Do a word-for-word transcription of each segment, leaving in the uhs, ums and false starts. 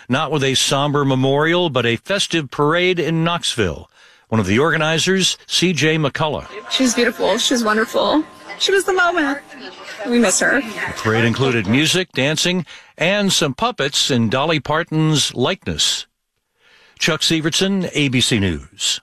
not with a somber memorial, but a festive parade in Knoxville. One of the organizers, C J McCullough. She was beautiful. She was wonderful. She was the moment. We miss her. The parade included music, dancing, and some puppets in Dolly Parton's likeness. Chuck Severson, A B C News.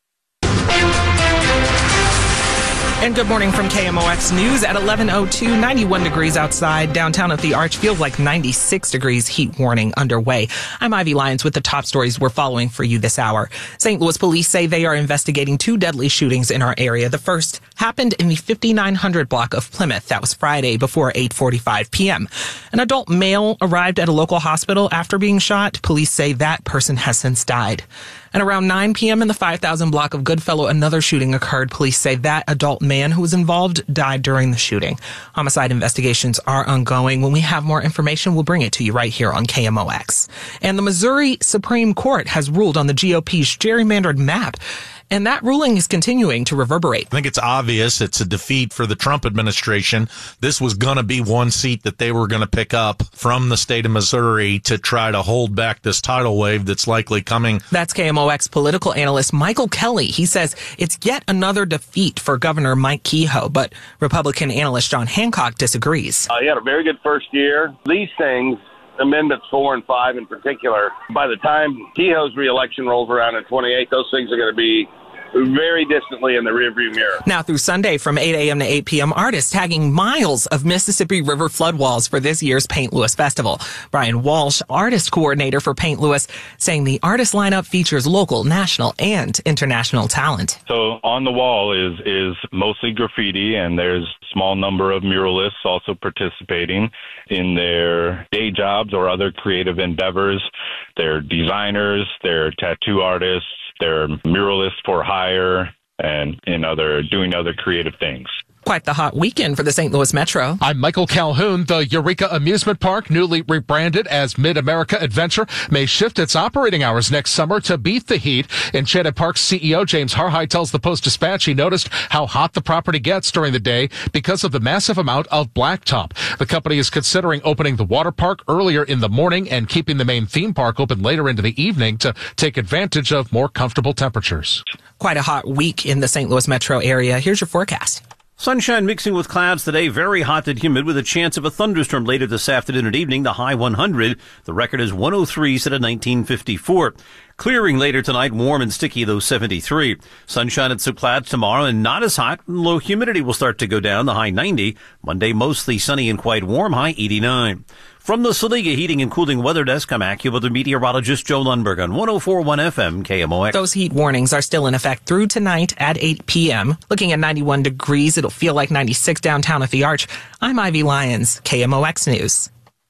And good morning from K M O X News at eleven oh two, ninety-one degrees outside. Downtown at the Arch feels like ninety-six degrees, heat warning underway. I'm Ivy Lyons with the top stories we're following for you this hour. Saint Louis police say they are investigating two deadly shootings in our area. The first happened in the fifty-nine hundred block of Plymouth. That was Friday before eight forty-five p.m. An adult male arrived at a local hospital after being shot. Police say that person has since died. And around nine p.m. in the five thousand block of Goodfellow, another shooting occurred. Police say that adult man who was involved died during the shooting. Homicide investigations are ongoing. When we have more information, we'll bring it to you right here on K M O X. And the Missouri Supreme Court has ruled on the G O P's gerrymandered map. And that ruling is continuing to reverberate. I think it's obvious it's a defeat for the Trump administration. This was going to be one seat that they were going to pick up from the state of Missouri to try to hold back this tidal wave that's likely coming. That's K M O X political analyst Michael Kelly. He says it's yet another defeat for Governor Mike Kehoe, but Republican analyst John Hancock disagrees. Uh, he had a very good first year. These things, Amendments four and five in particular, by the time Kehoe's reelection rolls around in twenty-eight, those things are going to be very distantly in the rearview mirror. Now through Sunday from eight a.m. to eight p.m., artists tagging miles of Mississippi River flood walls for this year's Paint Louis Festival. Brian Walsh, artist coordinator for Paint Louis, saying the artist lineup features local, national, and international talent. So on the wall is is mostly graffiti, and there's a small number of muralists also participating in their day jobs or other creative endeavors. They're designers, they're tattoo artists, they're muralists for hire, and in other doing other creative things. Quite the hot weekend for the Saint Louis Metro. I'm Michael Calhoun. The Eureka Amusement Park, newly rebranded as Mid-America Adventure, may shift its operating hours next summer to beat the heat. Enchanted Park's C E O James Harhide tells the Post-Dispatch he noticed how hot the property gets during the day because of the massive amount of blacktop. The company is considering opening the water park earlier in the morning and keeping the main theme park open later into the evening to take advantage of more comfortable temperatures. Quite a hot week in the Saint Louis metro area. Here's your forecast. Sunshine mixing with clouds today, very hot and humid with a chance of a thunderstorm later this afternoon and evening, the high one hundred. The record is one oh three set of nineteen fifty-four. Clearing later tonight, warm and sticky, though seventy-three. Sunshine and some clouds tomorrow and not as hot. Low humidity will start to go down, the high ninety. Monday, mostly sunny and quite warm, high eighty-nine. From the Saliga Heating and Cooling Weather Desk, I'm AccuWeather meteorologist Joe Lundberg on one oh four point one F M K M O X. Those heat warnings are still in effect through tonight at eight p.m. Looking at ninety-one degrees, it'll feel like ninety-six downtown at the Arch. I'm Ivy Lyons, K M O X News.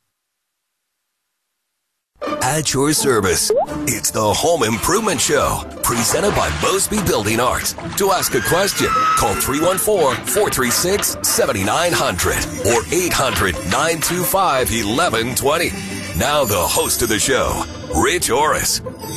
At your service, it's the Home Improvement Show, presented by Mosby Building Arts. To ask a question, call three one four, four three six, seven nine zero zero or eight hundred, nine two five, one one two zero. Now the host of the show, Rich Orris.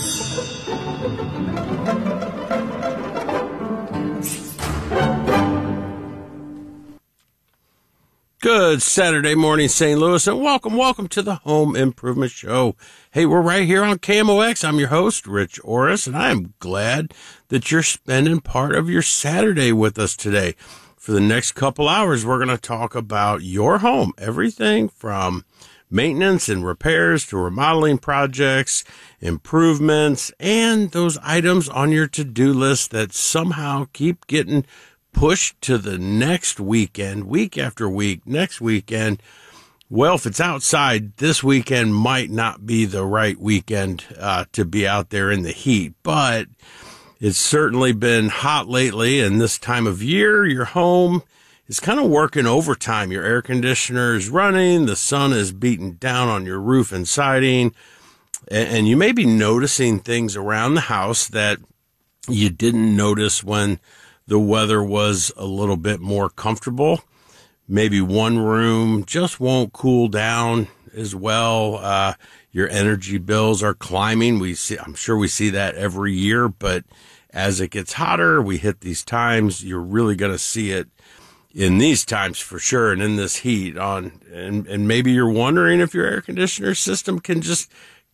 Good Saturday morning, Saint Louis, and welcome, welcome to the Home Improvement Show. Hey, we're right here on K M O X. I'm your host, Rich Orris, and I am glad that you're spending part of your Saturday with us today. For the next couple hours, we're going to talk about your home, everything from maintenance and repairs to remodeling projects, improvements, and those items on your to-do list that somehow keep getting pushed to the next weekend, week after week, next weekend. Well, if it's outside, this weekend might not be the right weekend uh, to be out there in the heat, but it's certainly been hot lately, and this time of year, your home is kind of working overtime. Your air conditioner is running, the sun is beating down on your roof and siding, and, and you may be noticing things around the house that you didn't notice when the weather was a little bit more comfortable. Maybe one room just won't cool down as well. Uh, your energy bills are climbing. We see, I'm sure we see that every year, but as it gets hotter, we hit these times. You're really going to see it in these times for sure. And in this heat on, and, and maybe you're wondering if your air conditioner system can just